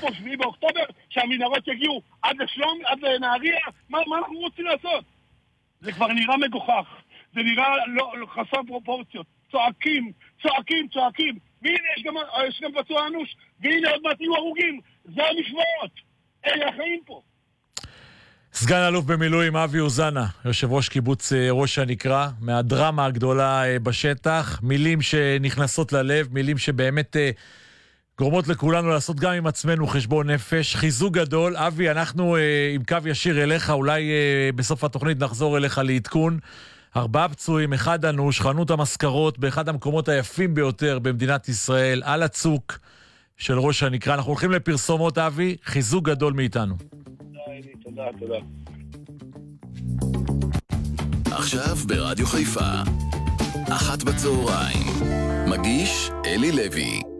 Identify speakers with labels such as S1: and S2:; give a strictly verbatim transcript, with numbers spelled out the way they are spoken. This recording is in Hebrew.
S1: השביעי באוקטובר, שהמנהרות יגיעו עד לשלום, עד לנהריה? מה, מה אנחנו רוצים לעשות? זה כבר נראה מגוחך, זה נראה לא, לא, חסר פרופורציות. צועקים, צועקים, צועקים, והנה יש גם, יש גם פצוע אנוש, והנה עוד מעט יהיו הרוגים. זה המשוואות, אלה החיים פה.
S2: סגן אלוף במילואים אבי אוזנה, יושב ראש קיבוץ ראש הנקרה, מהדרמה הגדולה בשטח, מילים שנכנסות ללב, מילים שבאמת גורמות לכולנו לעשות גם עם עצמנו חשבון נפש. חיזוק גדול. אבי, אנחנו עם קו ישיר אליך, אולי בסוף התוכנית נחזור אליך לעדכון. ארבעה פצועים, אחד אנוש, חנות המזכרות באחד המקומות היפים ביותר במדינת ישראל, על הצוק של ראש הנקרה. אנחנו הולכים לפרסומות, אבי, חיזוק גדול מאיתנו.
S1: תודה, תודה.
S3: עכשיו ברדיו חיפה, אחת בצהריים, מגיש אלי לוי.